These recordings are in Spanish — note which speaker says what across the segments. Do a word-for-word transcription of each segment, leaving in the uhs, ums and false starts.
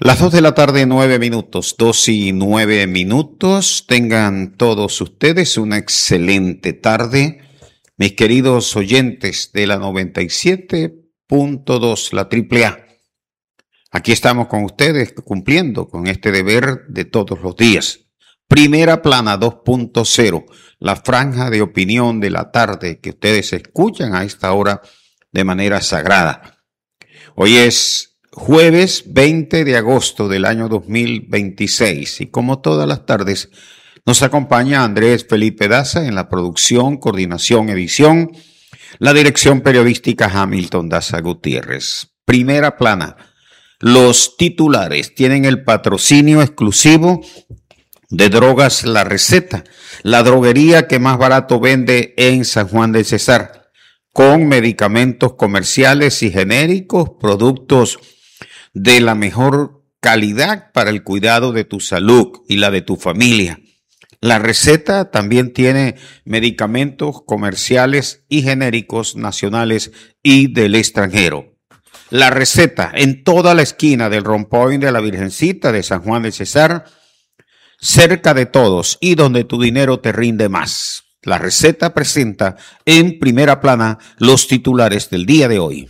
Speaker 1: Las dos de la tarde, nueve minutos, dos y nueve minutos. Tengan todos ustedes una excelente tarde, mis queridos oyentes de la noventa y siete punto dos, la triple A. Aquí estamos con ustedes cumpliendo con este deber de todos los días. Primera Plana dos punto cero, la franja de opinión de la tarde que ustedes escuchan a esta hora de manera sagrada. Hoy es jueves veinte de agosto del año dos mil veintiséis y como todas las tardes nos acompaña Andrés Felipe Daza en la producción, coordinación, edición, la dirección periodística Hamilton Daza Gutiérrez. Primera Plana. Los titulares tienen el patrocinio exclusivo de Drogas La Receta, la droguería que más barato vende en San Juan del Cesar, con medicamentos comerciales y genéricos, productos de la mejor calidad para el cuidado de tu salud y la de tu familia. La Receta también tiene medicamentos comerciales y genéricos nacionales y del extranjero. La Receta, en toda la esquina del Rompoint de la Virgencita de San Juan del Cesar, cerca de todos y donde tu dinero te rinde más. La Receta presenta en Primera Plana los titulares del día de hoy.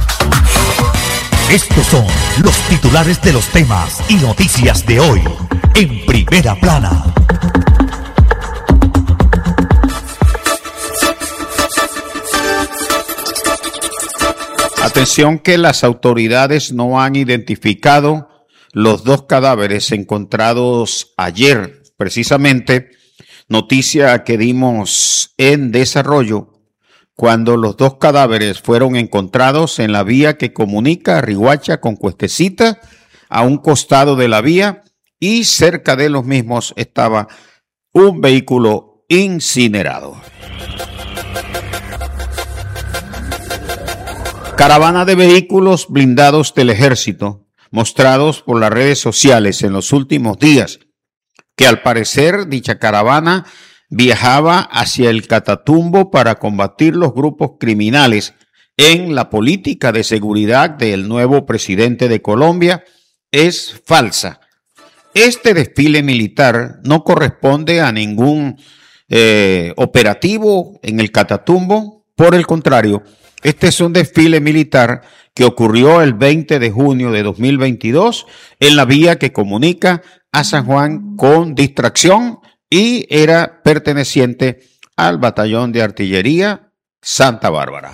Speaker 2: Estos son los titulares de los temas y noticias de hoy en Primera Plana.
Speaker 1: Atención que las autoridades no han identificado los dos cadáveres encontrados ayer, precisamente, noticia que dimos en desarrollo, cuando los dos cadáveres fueron encontrados en la vía que comunica a Riguacha con Cuestecita, a un costado de la vía, y cerca de los mismos estaba un vehículo incinerado. Caravana de vehículos blindados del Ejército, mostrados por las redes sociales en los últimos días, que al parecer dicha caravana viajaba hacia el Catatumbo para combatir los grupos criminales en la política de seguridad del nuevo presidente de Colombia, es falsa. Este desfile militar no corresponde a ningún eh, operativo en el Catatumbo. Por el contrario, este es un desfile militar que ocurrió el veinte de junio de dos mil veintidós en la vía que comunica a San Juan con Distracción y era perteneciente al Batallón de Artillería Santa Bárbara.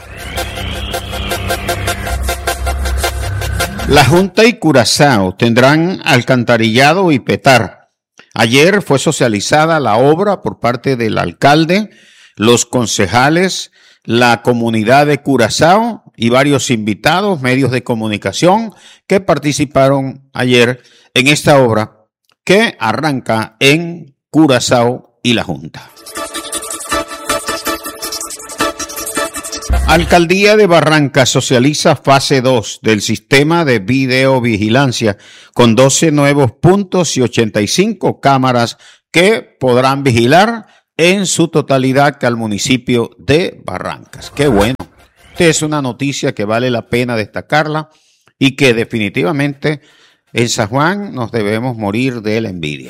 Speaker 1: La Junta y Curazao tendrán alcantarillado y petar. Ayer fue socializada la obra por parte del alcalde, los concejales, la comunidad de Curazao y varios invitados, medios de comunicación que participaron ayer en esta obra que arranca en Curazao y la Junta. Alcaldía de Barrancas socializa fase dos del sistema de videovigilancia con doce nuevos puntos y ochenta y cinco cámaras que podrán vigilar en su totalidad al municipio de Barrancas. ¡Qué bueno! Esta es una noticia que vale la pena destacarla y que definitivamente en San Juan nos debemos morir de la envidia.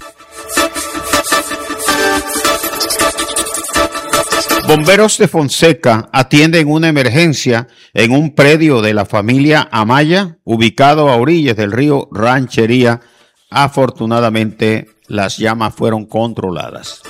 Speaker 1: Bomberos de Fonseca atienden una emergencia en un predio de la familia Amaya, ubicado a orillas del río Ranchería. Afortunadamente, las llamas fueron controladas.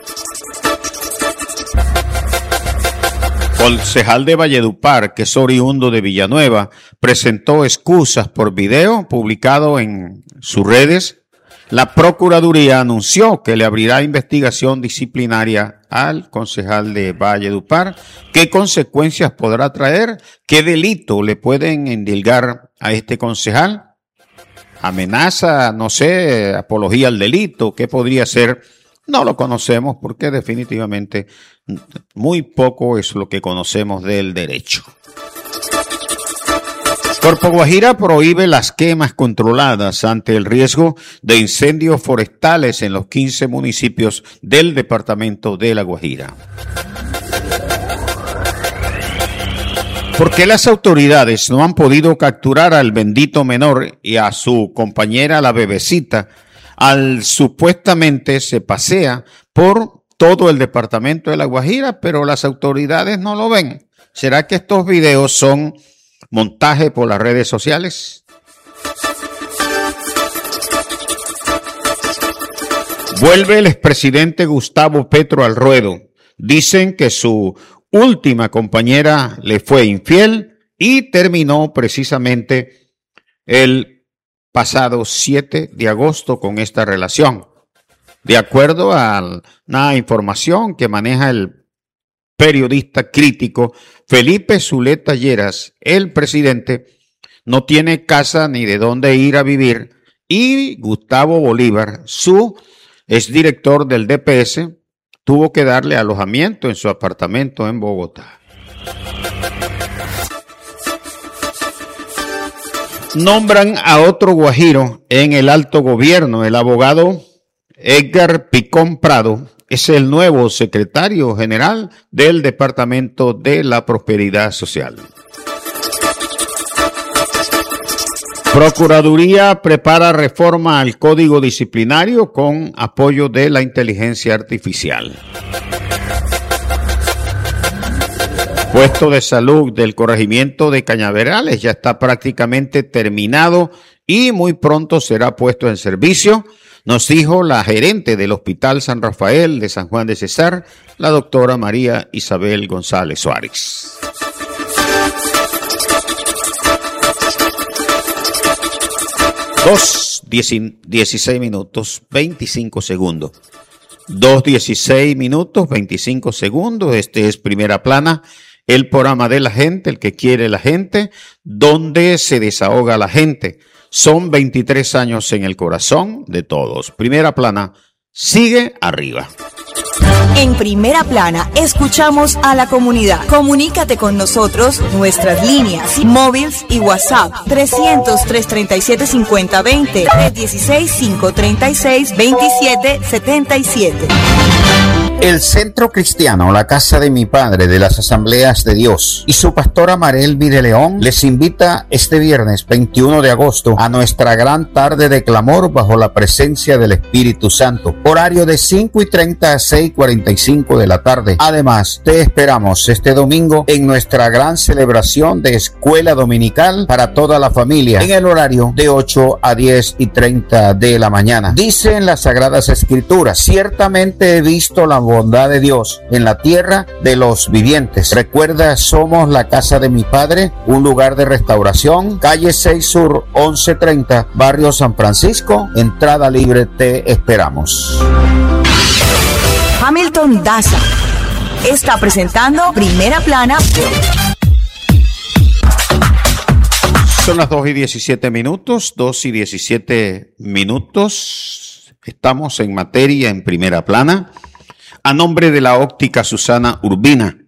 Speaker 1: Concejal de Valledupar, que es oriundo de Villanueva, presentó excusas por video publicado en sus redes. La Procuraduría anunció que le abrirá investigación disciplinaria al concejal de Valledupar. ¿Qué consecuencias podrá traer? ¿Qué delito le pueden endilgar a este concejal? ¿Amenaza, no sé, apología al delito? ¿Qué podría ser? No lo conocemos porque definitivamente muy poco es lo que conocemos del derecho. Corpo Guajira prohíbe las quemas controladas ante el riesgo de incendios forestales en los quince municipios del departamento de La Guajira. ¿Por qué las autoridades no han podido capturar al bendito menor y a su compañera, la bebecita, al supuestamente se pasea por todo el departamento de La Guajira, pero las autoridades no lo ven? ¿Será que estos videos son montaje por las redes sociales? Vuelve el expresidente Gustavo Petro al ruedo. Dicen que su última compañera le fue infiel y terminó precisamente el pasado siete de agosto con esta relación. De acuerdo a una información que maneja el periodista crítico Felipe Zuleta Lleras, el presidente no tiene casa ni de dónde ir a vivir y Gustavo Bolívar, su exdirector del D P S, tuvo que darle alojamiento en su apartamento en Bogotá. Nombran a otro guajiro en el alto gobierno. El abogado Edgar Picón Prado es el nuevo secretario general del Departamento de la Prosperidad Social. Procuraduría prepara reforma al Código Disciplinario con apoyo de la inteligencia artificial. Puesto de salud del corregimiento de Cañaverales ya está prácticamente terminado y muy pronto será puesto en servicio, nos dijo la gerente del Hospital San Rafael de San Juan de Cesar, la doctora María Isabel González Suárez. dos, dieciséis minutos, veinticinco segundos. dos, dieciséis minutos, veinticinco segundos. Este es Primera Plana, el programa de la gente, el que quiere la gente, donde se desahoga la gente. Son veintitrés años en el corazón de todos. Primera Plana sigue arriba.
Speaker 3: En Primera Plana, escuchamos a la comunidad. Comunícate con nosotros, nuestras líneas, móviles y WhatsApp. trescientos, trescientos treinta y siete, cincuenta veinte, trescientos dieciséis, quinientos treinta y seis, veintisiete setenta y siete.
Speaker 1: El Centro Cristiano, la Casa de mi Padre de las Asambleas de Dios y su pastora Marelvi de León les invita este viernes veintiuno de agosto a nuestra gran tarde de clamor bajo la presencia del Espíritu Santo. Horario de cinco y treinta a seis y cuarenta y cinco de la tarde. Además, te esperamos este domingo en nuestra gran celebración de Escuela Dominical para toda la familia en el horario de ocho a diez y treinta de la mañana. Dice en las Sagradas Escrituras: ciertamente he visto la bondad de Dios en la tierra de los vivientes. Recuerda, somos la Casa de mi Padre, un lugar de restauración, calle seis Sur, once treinta, barrio San Francisco, entrada libre, te esperamos.
Speaker 3: Hamilton Daza está presentando Primera Plana.
Speaker 1: Son las dos y diecisiete minutos, dos y diecisiete minutos. Estamos en materia en Primera Plana. A nombre de la óptica Susana Urbina,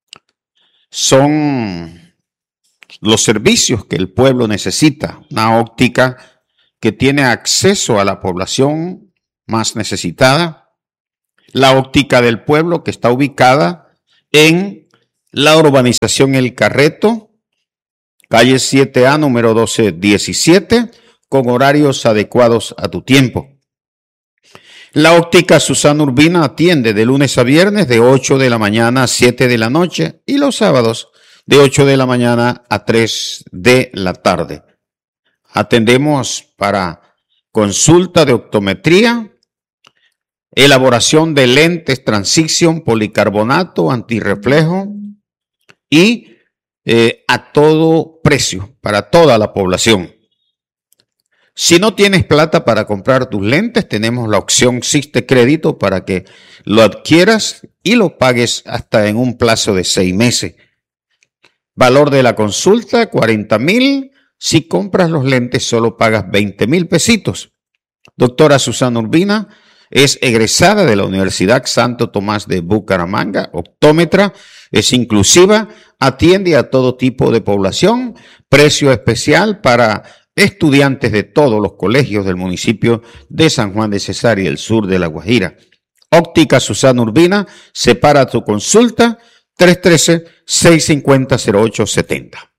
Speaker 1: son los servicios que el pueblo necesita. Una óptica que tiene acceso a la población más necesitada. La óptica del pueblo, que está ubicada en la urbanización El Carreto, calle siete A, número doce diecisiete, con horarios adecuados a tu tiempo. La óptica Susana Urbina atiende de lunes a viernes de ocho de la mañana a siete de la noche y los sábados de ocho de la mañana a tres de la tarde. Atendemos para consulta de optometría, elaboración de lentes Transition, policarbonato, antirreflejo y eh, a todo precio para toda la población. Si no tienes plata para comprar tus lentes, tenemos la opción Siste Crédito para que lo adquieras y lo pagues hasta en un plazo de seis meses. Valor de la consulta, cuarenta mil. Si compras los lentes, solo pagas veinte mil pesitos. Doctora Susana Urbina es egresada de la Universidad Santo Tomás de Bucaramanga, optómetra, es inclusiva, atiende a todo tipo de población, precio especial para estudiantes de todos los colegios del municipio de San Juan de Cesar y el sur de La Guajira. Óptica Susana Urbina separa tu consulta tres uno tres, seis cinco cero, cero ocho siete cero.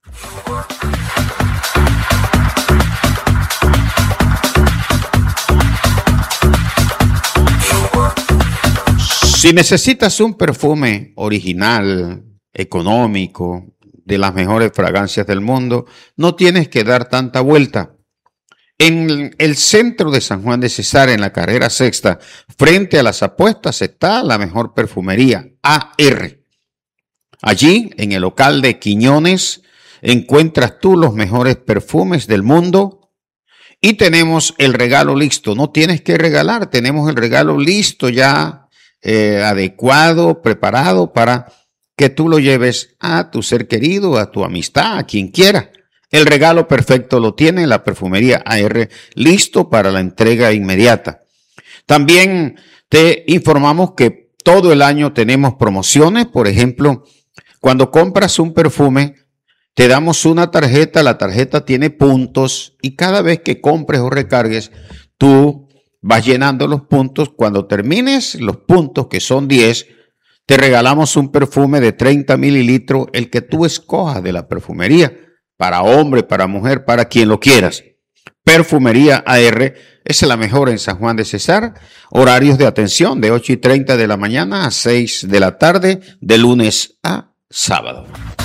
Speaker 1: Si necesitas un perfume original, económico, de las mejores fragancias del mundo, no tienes que dar tanta vuelta. En el centro de San Juan de Cesar, en la carrera sexta, frente a las apuestas, está la mejor perfumería, A R. Allí, en el local de Quiñones, encuentras tú los mejores perfumes del mundo y tenemos el regalo listo. No tienes que regalar, tenemos el regalo listo ya, eh, adecuado, preparado para que tú lo lleves a tu ser querido, a tu amistad, a quien quiera. El regalo perfecto lo tiene la perfumería A R, listo para la entrega inmediata. También te informamos que todo el año tenemos promociones. Por ejemplo, cuando compras un perfume, te damos una tarjeta. La tarjeta tiene puntos y cada vez que compres o recargues, tú vas llenando los puntos. Cuando termines los puntos, que son diez, te regalamos un perfume de treinta mililitros, el que tú escojas de la perfumería, para hombre, para mujer, para quien lo quieras. Perfumería A R es la mejor en San Juan de Cesar. Horarios de atención de ocho y treinta de la mañana a seis de la tarde, de lunes a sábado.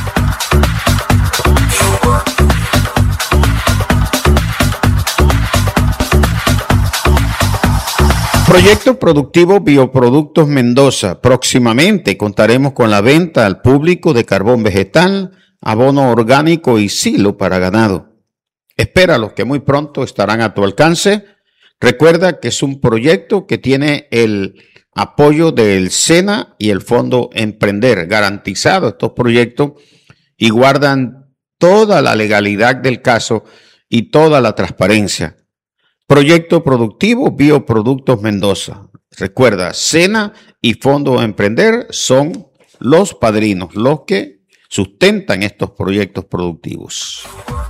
Speaker 1: Proyecto Productivo Bioproductos Mendoza. Próximamente contaremos con la venta al público de carbón vegetal, abono orgánico y silo para ganado. Espéralos, que muy pronto estarán a tu alcance. Recuerda que es un proyecto que tiene el apoyo del SENA y el Fondo Emprender. Garantizado estos proyectos y guardan toda la legalidad del caso y toda la transparencia. Proyecto Productivo Bioproductos Mendoza. Recuerda, SENA y Fondo Emprender son los padrinos, los que sustentan estos proyectos productivos.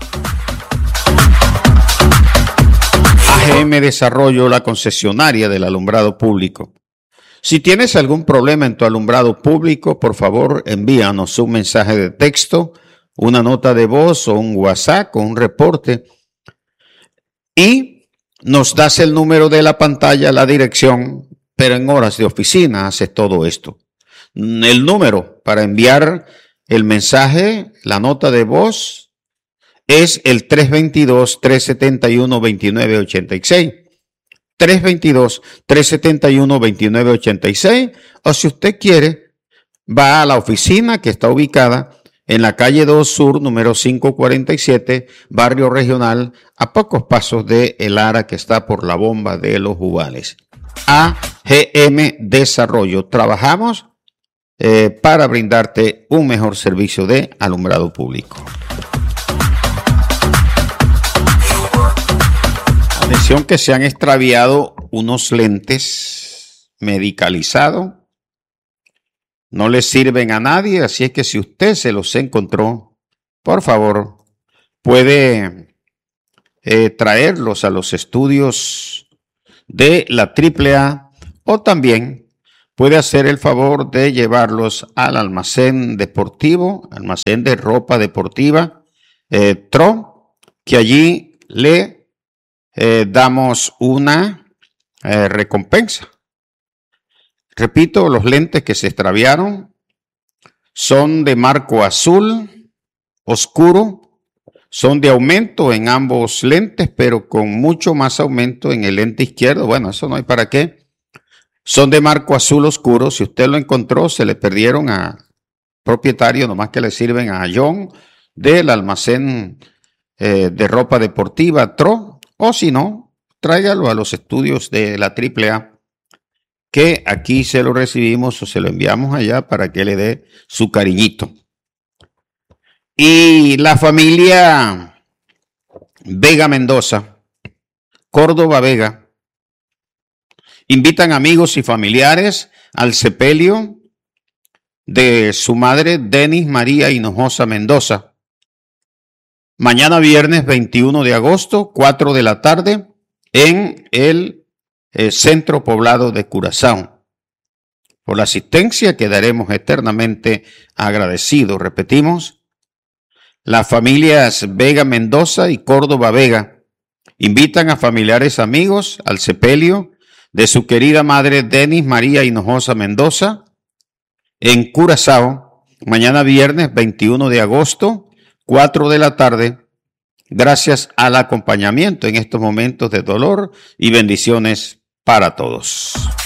Speaker 1: A G M Desarrollo, la concesionaria del alumbrado público. Si tienes algún problema en tu alumbrado público, por favor envíanos un mensaje de texto, una nota de voz o un WhatsApp o un reporte y nos das el número de la pantalla, la dirección, pero en horas de oficina haces todo esto. El número para enviar el mensaje, la nota de voz, es el tres dos dos, tres siete uno, dos nueve ocho seis. tres dos dos, tres siete uno, dos nueve ocho seis. O si usted quiere, va a la oficina que está ubicada en la calle dos Sur, número quinientos cuarenta y siete, barrio regional, a pocos pasos de El Ara, que está por la bomba de los Jubales. A G M Desarrollo. Trabajamos eh, para brindarte un mejor servicio de alumbrado público. Atención, que se han extraviado unos lentes medicalizados. No les sirven a nadie, así es que si usted se los encontró, por favor, puede eh, traerlos a los estudios de la triple A o también puede hacer el favor de llevarlos al almacén deportivo, almacén de ropa deportiva, eh, Tro, que allí le eh, damos una eh, recompensa. Repito, los lentes que se extraviaron son de marco azul oscuro, son de aumento en ambos lentes, pero con mucho más aumento en el lente izquierdo. Bueno, eso no hay para qué. Son de marco azul oscuro. Si usted lo encontró, se le perdieron a propietario, nomás que le sirven a John del almacén eh, de ropa deportiva Tro, o si no, tráigalo a los estudios de la triple A, que aquí se lo recibimos o se lo enviamos allá para que le dé su cariñito. Y la familia Vega Mendoza, Córdoba Vega, invitan amigos y familiares al sepelio de su madre, Denis María Hinojosa Mendoza. Mañana viernes veintiuno de agosto, cuatro de la tarde, en el Eh, Centro Poblado de Curazao. por la asistencia, quedaremos eternamente agradecidos. Repetimos, las familias Vega Mendoza y Córdoba Vega invitan a familiares amigos al sepelio de su querida madre Denis María Hinojosa Mendoza en Curazao, mañana viernes veintiuno de agosto, cuatro de la tarde, gracias al acompañamiento en estos momentos de dolor y bendiciones para todos.